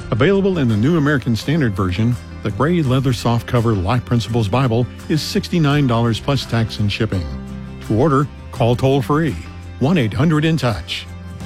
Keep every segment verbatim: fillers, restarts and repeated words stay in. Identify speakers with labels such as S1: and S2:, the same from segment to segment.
S1: Available in the New American Standard Version, the gray leather softcover Life Principles Bible is sixty-nine dollars plus tax and shipping. To order, call toll-free one eight hundred in touch.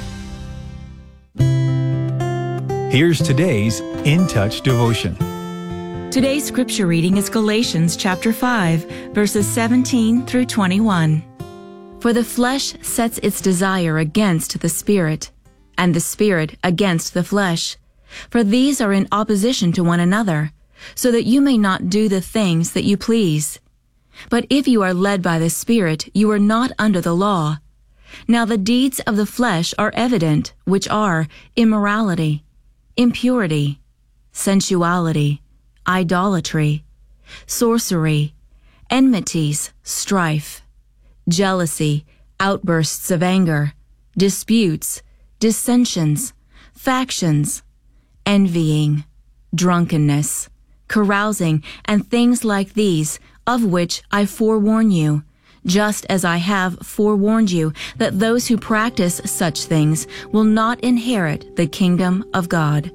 S2: Here's today's In Touch devotion.
S3: Today's scripture reading is Galatians chapter five, verses seventeen through twenty-one. For the flesh sets its desire against the Spirit, and the Spirit against the flesh. For these are in opposition to one another, so that you may not do the things that you please. But if you are led by the Spirit, you are not under the law. Now the deeds of the flesh are evident, which are immorality, impurity, sensuality, idolatry, sorcery, enmities, strife, jealousy, outbursts of anger, disputes, dissensions, factions, envying, drunkenness, carousing, and things like these, of which I forewarn you, just as I have forewarned you, that those who practice such things will not inherit the kingdom of God.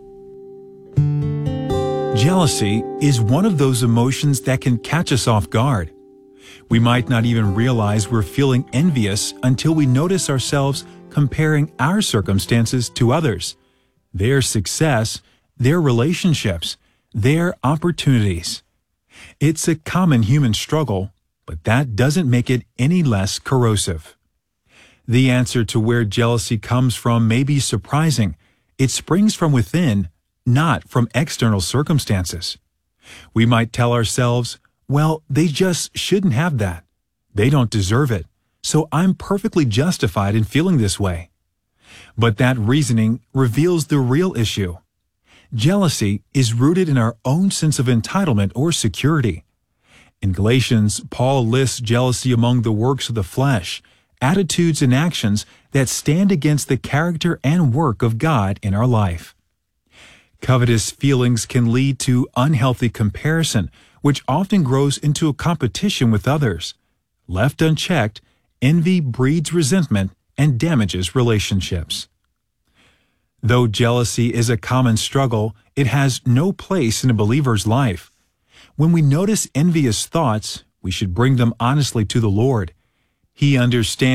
S2: Jealousy is one of those emotions that can catch us off guard. We might not even realize we're feeling envious until we notice ourselves comparing our circumstances to others, their success, their relationships, their opportunities. It's a common human struggle, but that doesn't make it any less corrosive. The answer to where jealousy comes from may be surprising. It springs from within, not from external circumstances. We might tell ourselves, well, they just shouldn't have that. They don't deserve it, so I'm perfectly justified in feeling this way. But that reasoning reveals the real issue. Jealousy is rooted in our own sense of entitlement or security. In Galatians, Paul lists jealousy among the works of the flesh, attitudes and actions that stand against the character and work of God in our life. Covetous feelings can lead to unhealthy comparison, which often grows into a competition with others. Left unchecked, envy breeds resentment and damages relationships. Though jealousy is a common struggle, it has no place in a believer's life. When we notice envious thoughts, we should bring them honestly to the Lord. He understands